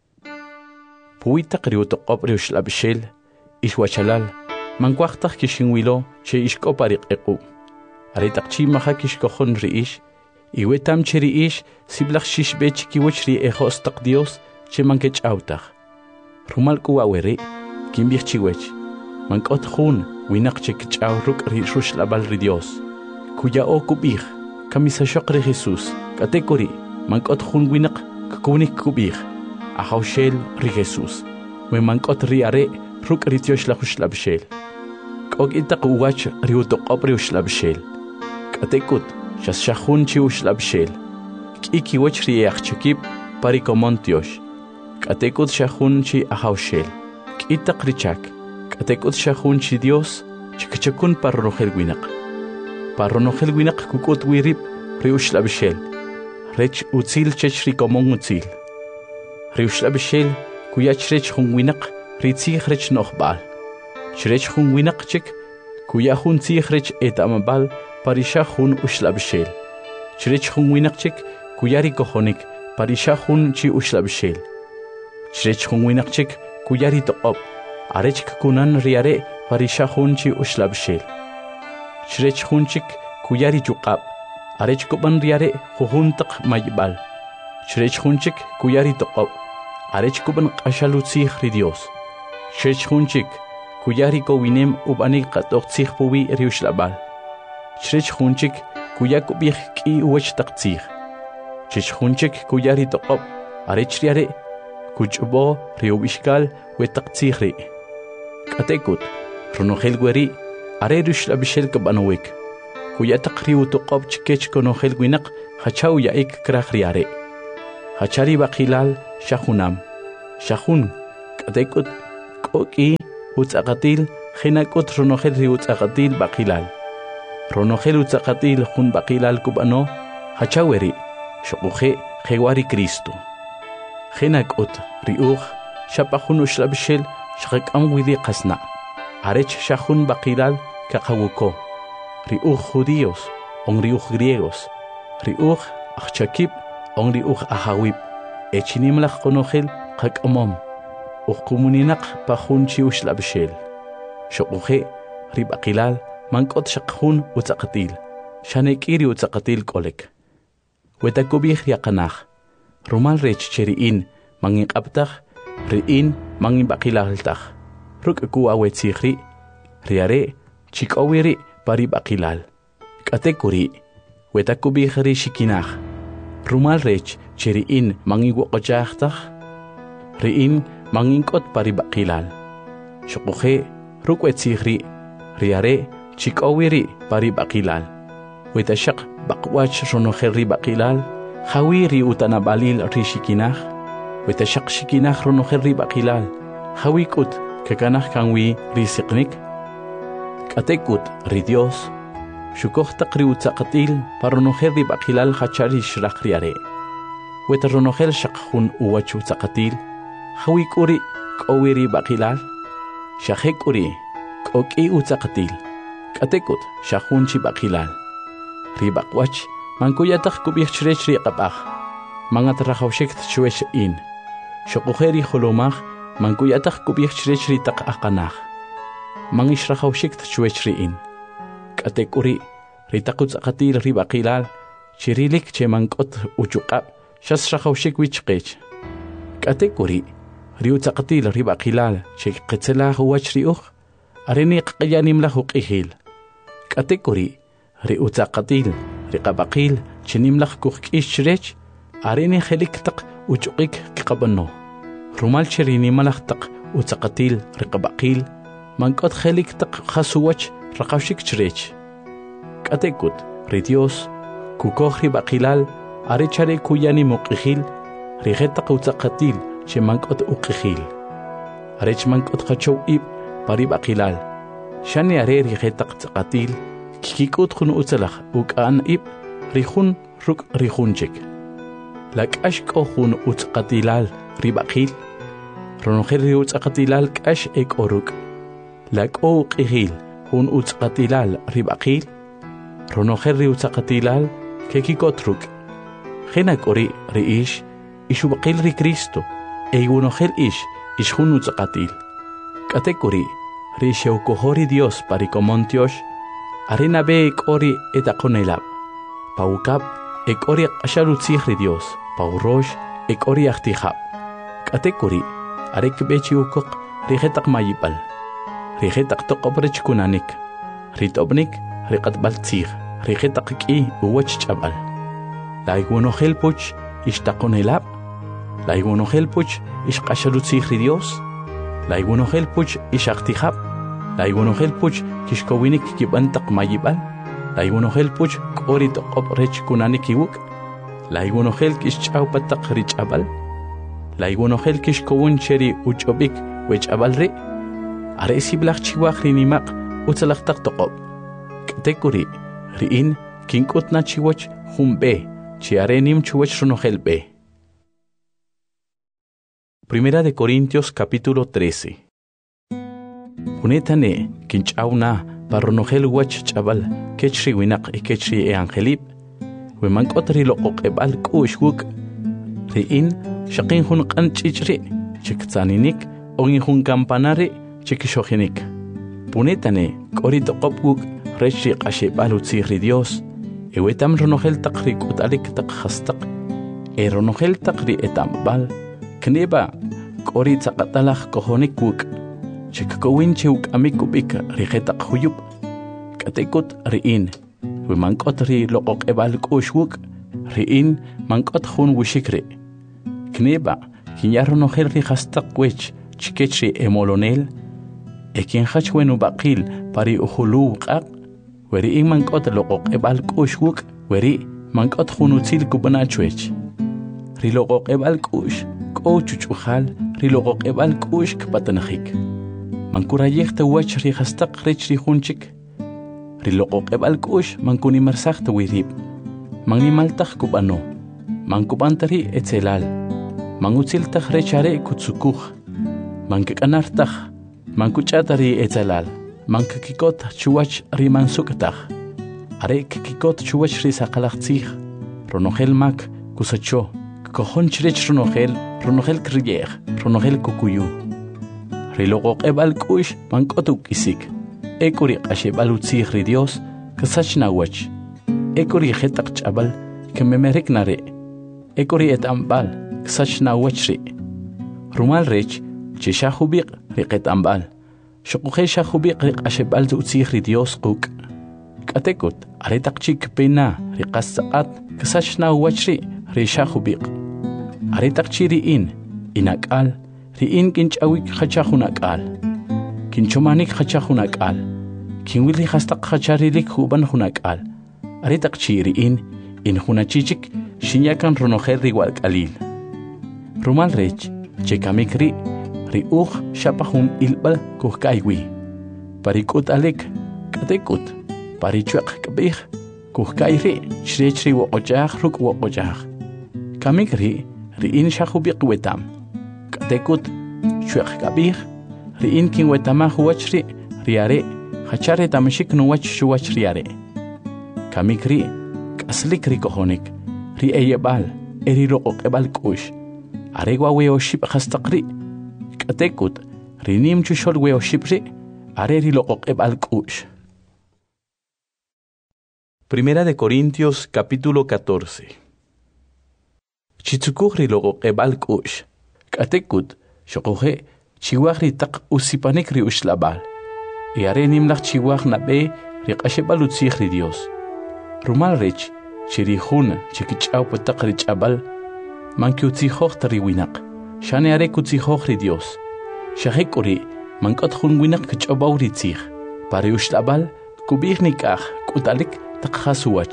Puwitaq riutoqob' riuxlab'xel ixwachalal mankuajtaj kixinwilo che ixk'opa riq'equ. Aretaq chi maja kixkojon ri'ix iwetam che ri'ix siblaj xixb'e chikiwach ri'ejostaq Dios che mankech'awtaj. Rumal k'uwa weri kinb'ij chiwech mank'ot jun winaq che kich'aw ruk' ri'ruxlab'al ri Dios kuya'o kub'ij kamisaxoq ri Jesús. K'atek uri mank'ot jun winaq kkunik kub'ij ajawxel ri Jesús we mank'ot ri'are ruk' ri tioxlaj uxlab'xel. K'ok'itaq uwach riutoqob' riuxlab'xel. K'atek kut xasxajun chi uxlab'xel k'i kiwach ri'eajchakib' parikomontiox. K'atek kut xajun chi ajawxel k'itaq richak. K'atek kut xajun chi Dios chikchakun parronojel winaq. Parronojel winaq kuk'ut wirib' riuxlab'xel rech utzil chech rikomon utzil. Riuxlab'xel kuyach rech jun winaq ritzij rech no'jb'al. Chrech jun winaq chik kuya jun tzij rech eta'mab'al parisha jun uxlab'xel. Chrech jun winaq chik kuya rikojonik parisha jun chi uxlab'xel. Chrech jun winaq chik kuya ritoqob' arech kkunan riare parisha jun chi uxlab'xel. Chrech jun chik kuya richuq'ab' arech kub'an riare jujuntaq mayb'al. Chrech jun chik kuya ritoqob' arech kub'an q'axal utzij ri Dios. Chrech jun chik kuya rikowinem ub'anik qatoqtzij puwi riuxlab'al. Chrech jun chik kuya kub'ij k'i uwach taq tzij. Chrech jun chik kuya ritoqob' arech riare kuch'b'o riub'ixkal we taq tzij ri'. K'atek kut ronojel weri are riuxlab'xel kab'anowik kuya taq riutoqob' chikech konojel winaq jachaw ya'ik kraj riare. hachari baqilal shahunam shahun katekut koki utzaqatil khinakut ronogel ri utzaqatil baqilal ronogel utzaqatil hun baqilal kubano hachaweri shoquje khewari Cristo khinakut riuj shapahun ushlabshel shaqam widi qasna arech shahun baqilal kaqawuko riuj judíos on riuj griegos riuj achakib on riuj ahawib echinimlaq qonogel qaqamom uqumuninaq pahunchi ushlabshel shoquje ribaqilal mankot shaqhun utzaqatil shanekiri utzaqatil kolek wetakubih yaqanaj rumal rech cheriin manginqabtaj riin manginbaqilaltaj ruk'ku awetzijri riare chik'owiri paribaqilal k'atekuri wetakubih ri shikinaj rumal rech cheriin manginwoqojajtaj riin manginkot paribaqilal shoquje ruk'wetzijri riare chik'owiri paribaqilal wetashaq baqwach ronojel ribaqilal hawiri utanabalil rishikinaj wetashaq shikinaj ronojel ribaqilal hawikut kakanaj kanwi risiqnik k'atekut ri Dios shukoj taq ri utzaqatil paronojel ribaqilal hachari shraq riare weta ronojel shaqjun uwach utzaqatil hawikuri k'owiri baqilal shajekuri k'oki utzaqatil k'atekut shajunchi baqilal ribaqwach mankuyataq kubij chrech riqapaj mangat rajawshik tchwesh in shoqujeri holomaj mankuyataq kubij chrech ritaq aqanaj mangish rajawshik tchwesh in k'atekuri ritaq utzaqatil ribaqilal chirilik che mankot uchuqab shas rajawshik wichqech k'atekuri ri utzaqatil ribaqilal che qetzelaj uwach riuj areni qqiyanimlaj uq'ijil k'atekuri ri utzaqatil riqabaqil chinimlaj kujk'ix chrech areni jelik taq uchuqik qaqabano rumal cherinimlaj taq utzaqatil riqabaqil mankot jelik taq qasuwach raqawshik chrech k'atekut ri Dios kukoj ribaqilal arechare kuyani muq'ijil rijetaq utzaqatil che mankot uq'ijil arech mankot qachow ib paribaqilal shani are rijetaq tzaqatil kikut khun utzalaj uk'an ib rijun ruk rijunchik lak'ash k'ojun utzqatilal ribaqil ronojel ri utzqatilal k'ash ek'oruk lak'o uq'ijil jun utzqatilal ribaqil ronojel ri utzqatilal kekikotruk jenak'ori ri ish ixubaqil ri Cristo eygunojel ish jun utzqatil k'atekuri ri xewkojori Dios parikomontiosh arena be ek'ori etaqonelab paukab ek'ori q'axarutzij ri Dios paurosh ek'ori ajtijab k'atekuri arek bechi ukoq rijetaq mayib'al rijetaq toq'ob rech kunanik rit'obnik riqatb'al tzij rijetaq k'i uwach ch'ab'al laygwonojel puch ixtaqonelab laygwonojel puch ixq'axarutzij ri Dios laygwonojel puch ixajtijab laygwonojel puch kixkowinik kib'antaq mayib'al laygwonojel puch k'ori toq'ob rech kunanik iwuk laygwonojel kixch'awpataq ri ch'ab'al laygwonojel kixkowun cheri uch'ob'ik wech'ab'al ri are siblaj chiwaj ri nimaq utzalajtaq toq'ob k'atekuri ri'in kink'utna chiwach jun b'e chi are nim chiwach ronojel b'e. Primera de Corintios capítulo 13. Unetane kinch'awna parronojel wach ch'abal kechri winaq y kechri angelib wemank'ot ri loq'oq'eb'al k'u'x wuk ri'in shaqin jun q'an ch'ich'ri chiktzaninik ogin jun kampanari chikixojinik punetane k'ori toq'ob wuk rech ri q'axeb'al utzij ri Dios ewetam ronojel taq ri k'ut'alik taq jastaq ronojel taq ri etamb'al kneba k'ori tzaqatalaj kojonik wuk chikkowin che uk'amik ub'ik rijetaq juyub k'atekut ri'in wemank'ot ri loq'oq'eb'al k'u'x wuk ri'in mank'ot jun wixik ri kneba kinya ronojel ri jastaq wech chikech ri emolonel kinjach wen ub'aqil pari ujulu wq'aq weri'in mank'ot loq'oq'eb'al k'u'x wuk weri' mank'ot jun utzil kub'na chwech riloqoqeb'al k'u'x k'o chuch'ujal riloqoqeb'al k'u'x kpatanajik mankurayej tawach rijastaq rech rijunchik riloqoqeb'al k'u'x mankunimarsaj tawirib mannimaltaj kub'ano mankub'antari etzelal mangutziltaj rech are kutzukuj mankik'anartaj mankuch'atari etzelal mankikikot chuwach rimansuktaj are kikikot chuwach risaqalajtzij ronojel mak kusacho kojon chrech ronojel kriyej ronojel kukuyu riloqoqeb'al k'u'x mank'ot uk'isik ek'uri q'axeb'al utzij ri Dios kasach nawach ek'uri jetaq ch'ab'al kememerik nare ek'uri et'amb'al kasach nawach ri rumal rech che xajubiq ri qet'amb'al xoquje xajubiq ri q'axeb'al utzij ri Dios quk' k'atekut are taq chik pena ri qastzaq'at kasach nawach ri xajubiq are taq chi ri'in inak'al ri'in kinch'awik jacha jun ak'al kinchomanik jacha jun ak'al kinwili jastaq jacharilik jub'an jun ak'al are taq chi ri'in in jun achichik xinyakan ronojel ri walk'alil rumal rech che kamik ri uj xapa jun ilb'al kujk'aywi parik'ut alik k'atekut parichweq k'b'ij kujk'ay chrech ri woq'och'aj ruk' woq'och'aj kamik ri'in xajubiq wetam k'atekut chweq k'ab'ij ri'in kinwetamaj wach ri are jachar retamxik nuwach xuwach ri are kamik k'aslik ri kojonik ri eyeb'al riloqoqeb'al k'u'x are wa weoxib' jastaq k'atekut rinim chuxol weoxib' are riloqoqeb'al k'u'x. Primera de Corintios capítulo 14. Chitzukuj riloqoqeb'al k'u'x k'atekut xoquje chiwaj ri taq usipanik ri uxlab'al y are nimlaj chiwaj nab'e ri q'axeb'al utzij ri Dios rumal rech chi ri jun chikich'aw pataq ri ch'ab'al mankiutzijoj ta ri winaq xane are kutzijoj ri Dios xajek'uri mank'ot jun winaq kich'ob'aw ri tzij pa ri uxlab'al kub'ij nik'aj k'ut'alik taq jasuwach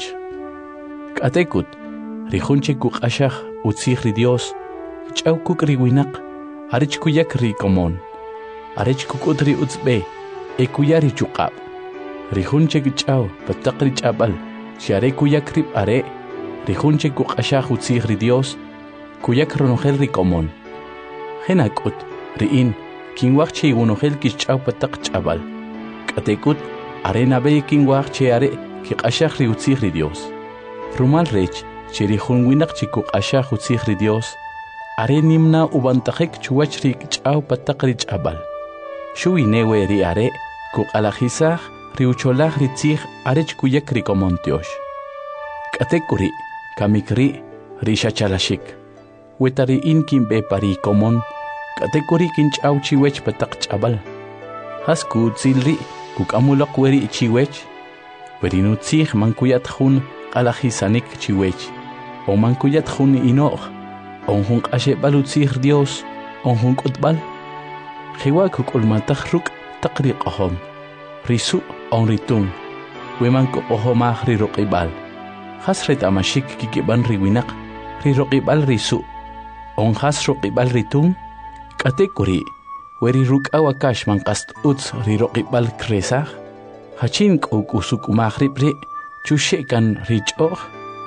k'atekut ri jun che kuq'axaj utzij ri Dios kich'aw kuk' ri winaq arech kuyak ri komon arech kuk'ut ri utzb'e kuya ri chuq'ab' ri jun che kich'aw pataq ri ch'ab'al xare kuyak rib' are ri jun che kuq'axaj utzij ri Dios kuyak ronojel ri komon jena k'ut ri'in kinwaj che iwonojel kich'aw pataq ch'ab'al k'atekut are nab'e kinwaj che are kiq'axaj ri utzij ri Dios rumal rech che ri jun winaq che kuq'axaj utzij ri Dios are nimna ub'antajik chuwach ri kich'aw pataq ri ch'ab'al xuwinewe ri are kuq'alajisaj ri ucholaj ri tzij arech kuyak ri komon tyox k'atekuri kamik ri xachalaxik weta ri'in kinb'e pa ri komon k'atekuri kinch'aw chiwech pataq ch'ab'al jas ku'utzil kuk'amulaq we ri chiwech we ri nutzij mankuyat jun q'alajisanik chiwech o mankuyat jun ino'j on jun q'axeb'al utzij Dios on jun k'utb'al jewa' kuk'ulmantaj ruk' taq ri q'ojom ri su' on ri tum we mankoq'ojomaj ri roq'ib'al jas ret'amaxik kikib'an ri winaq ri roq'ib'al ri su' on jas roq'ib'al ri tum k'atekuri we ri ruk'aw akax manqast utz ri roq'ib'al kresaj jachin k'o k'usuk'maj rib' chuxe'kan ri ch'o'j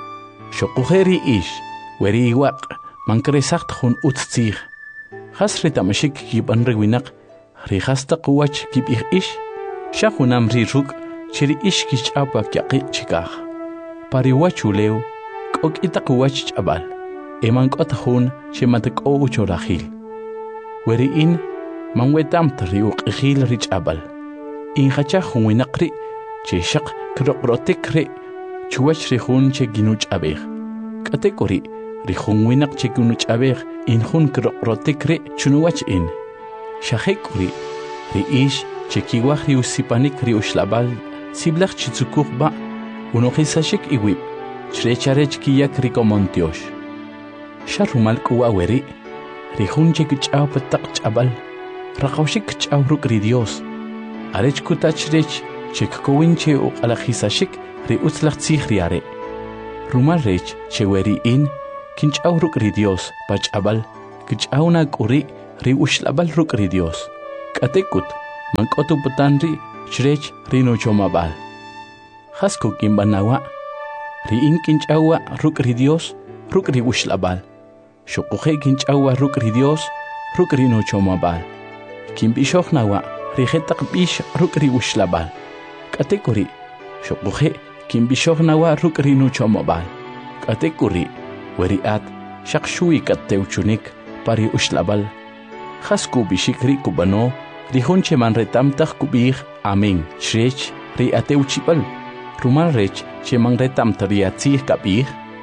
xoquje ri ix we ri iwaq mankresajt jun utz tzij jas ret'amaxik kikib'an ri winaq ri jastaq wach kib'ij ix xa junam ri ruk' che ri ix kich'aw pa kyaqi' chikaj pa ri wach ulew k'o k'itaq wach ch'ab'al mank'ot jun che matak'o ucholajil we ri'in manwetamt ri uq'ijil ri ch'ab'al injachaj jun winaq che xaq kiroq'rotik chuwach ri jun che kinuch'ab'ej k'atek'uri ri jun winaq che kinuch'ab'ej in jun kiroq'rotik chunuwach in xajek'uri ri ix che kiwaj ri usipanik ri uxlab'al siblaj chitzukuj ba' unojisaxik iwib' chrecharech kiyak ri komon tyox xa rumal k'uwa we ri jun che kich'aw pataq ch'ab'al raqawxik kich'aw ruk' ri Dios arech kutach rech che kikowin che uq'alajisaxik ri utzlaj tzij ri are rumal rech che we ri'in kinch'aw ruk' ri Dios pach'abal kich'awna k'uri ri uxlabal ruk' ri Dios k'atekut mank'otu putan ri chrech ri nochomabal jasku kinbanawa ri in kinch'awa ruk' ri Dios ruk' ri uxlabal xuquje kinch'awa ruk' ri Dios ruk' ri nochomabal kinb'ixoj nawa ri jetaq b'ix ruk' ri uxlabal k'atekuri xuquje kinb'ixoj nawa ruk' ri nochomabal k'atekuri weri'at xaqxuwi k'atewchunik pari uxlabal jasku b'ixik ri kubano ri jun cheman retamtaj kub'ij amén chrech ri atewchib'al rumal rech cheman retamta ri atzij kab'ij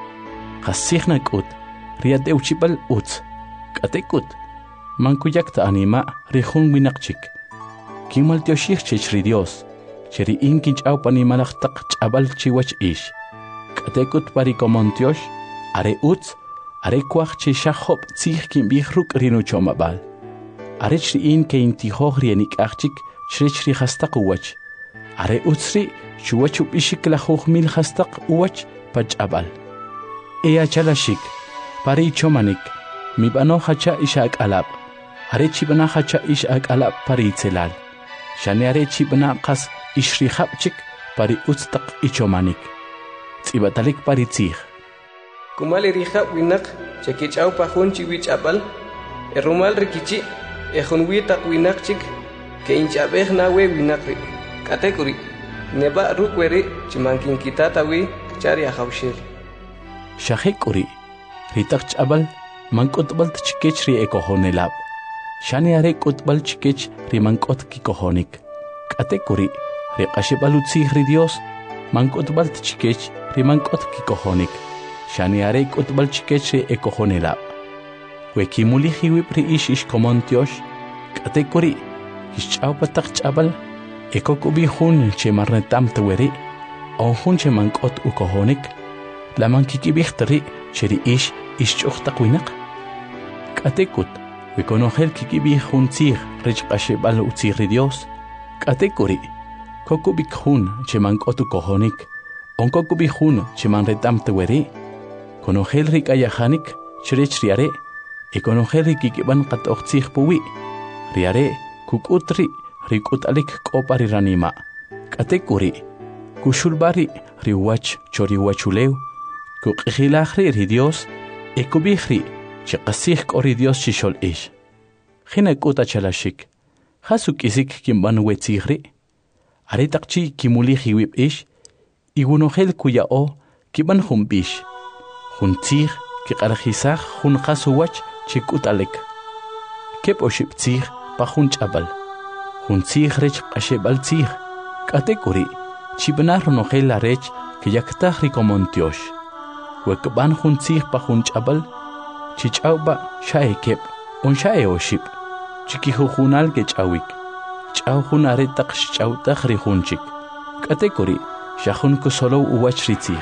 jasij nak'ut ri atewchib'al utz k'atekut mankuyakta anima ri jun winaq chik kinmaltioxij chech ri Dios che ri in kinch'aw panimalaj taq ch'abal chiwach ix k'atekut pari komontiox are utz are kwaj che xajob tzij kinb'ij ruk' ri nochomabal arech ri in ke intijoj ri enik'aj chik chrech ri jastaq uwach are utz ri chuwach ub'ixik lajuj mil jastaq uwach pach'abal chalaxik pari chomanik mib'ano jacha ix ak'alab' are chib'ana jacha ix ak'alab' pari itzelal xane are chib'ana qas ix ri jab' chik pari utz taq ichomanik tz'ibatalik pari tzij Kumal rijab winak chekich'aw pa jun chiwich'abal rumal rikichi jun witaq winak chik ke inch'abej nawe winak ri k'atekuri neba ruk' weri chimankinkitata wi chari ajawxel xajek'uri ri taq ch'abal mank'utb'al chikech ri ekojonelab' xani are k'utb'al chikech ri mank'ot kikojonik k'atekuri ri q'axib'al utzij ri Dios mank'utb'al chikech ri mank'ot kikojonik xani are k'utb'al chikech ri ekojonelab' we kimulij iwib' ri ix komontiox k'atekuri kixch'aw pa taq ch'abal ekok'ub'ij jun cheman retamta weri o jun cheman k'ot ukojonik laman kikib'ijta ri che ri ix ixch'uj taq winaq k'atekut we konojel kikib'ij jun tzij rech q'axib'al utzij ri Dios k'atekuri kokub'ik jun cheman k'ot ukojonik onkokub'ij jun cheman retamta weri konojel ri k'ayajanik chrech ri are konojel ri kikib'an qat'oj tzij puwi ri are kuk'ut ri k'ut'alik k'opa ri ranima' k'atekuri kuxulb'ari ri wach cho ri wachulew kuq'ijilaj ri Dios kub'ij ri che qasij k'o ri Dios chixol'ix jina k'uta chalaxik jas uk'isik kinb'an we tzij ri are taq chi kimulij iwib' ix iwunojel kuya'o kib'an jun b'ix jun tzij kiq'alajisaj jun qas uwach chi k'ut'alik keb' oxib' tzij pa jun ch'abal jun tzij rech q'axib'al tzij k'atekuri chib'ana ronojel arech kiyaktaj ri komontiox we kb'an jun tzij pa jun ch'abal chich'awb'a xa'e keb' on xa'e oxib' chikijujunal kech'awik ch'aw jun are taq xch'awtaj ri jun chik k'atekuri xajun kusolow uwach ri tzij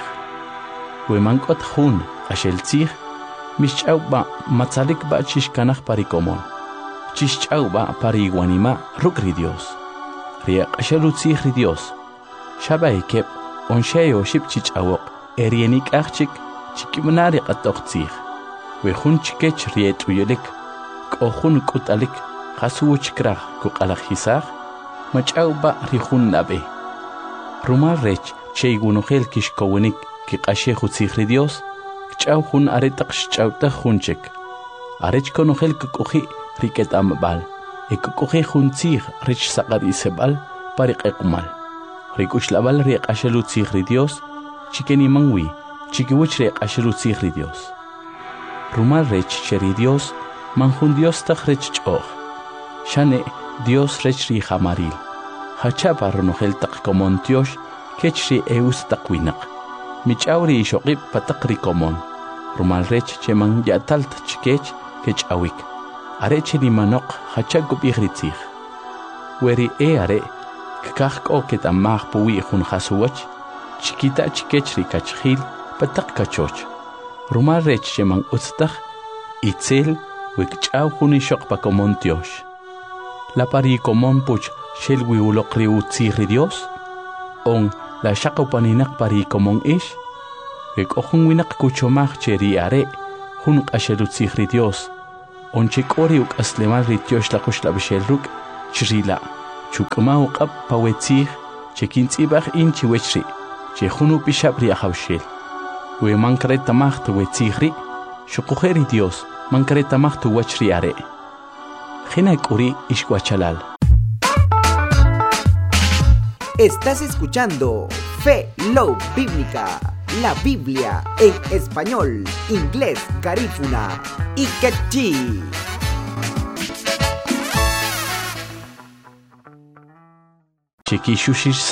we mank'ot jun q'axel tzij mixch'awb'a matzalikb'a chixkanaj pari komon chixch'awb'a pari iwanima' ruk' ri Dios ri q'axel utzij ri Dios xab'e keb' on xa'e oxib' chich'awoq ri enik'aj chik chikib'ana ri q'at'oj tzij we jun chikech ri et'uyelik k'o jun k'ut'alik qas uwch kraj kuq'alajisaj mach'awb'a ri jun nab'e rumal rech che iwunojel kixkowinik kiq'axej utzij ri Dios kch'aw jun are taq xch'awtaj jun chik arech konojel kuk'uji ri ket'amb'al kuk'uji jun tzij rech saqar'iseb'al pari q'eqmal ri k'uxlab'al ri q'axel utzij ri Dios chikeniman wi chikiwich ri q'axel utzij ri Dios rumal rech che ri Dios man jun Dios taj rech ch'oj xane Dios rech ri jamaril hacha pa ronojel taq komontiox kech ri eus taq winaq mich'aw ri ixoqib' pa taq ri komon rumal rech cheman ya'talt chikech kech'awik are che ri manoq hacha kub'ij ri tzij we ri are kkaj k'o ket'amaj puwi jun jas uwach chikita chikech ri kachjil pa taq kachoch rumal rech cheman utztaj itzel we kch'aw jun ixoq pa komontiox la pari komon puch xel wi uloq ri utzij ri Dios on la xaq upaninaq pari komon ix we k'o jun winaq kuchomaj che ri are hunq asherutzihri Dios onche kori uk aslemal rityosh la kush la bishelruk chrila chukma uqab pawetzih chekin tsibach in chiwechri che hunu pishabri ahawshel we mankreta macht wetzihri shukuheri Dios mankreta macht wachri are khina kuri ishkwachalal. Estás escuchando Fe Love Bíblica, la Biblia en español, inglés, garífuna y quechí. Cheki shushir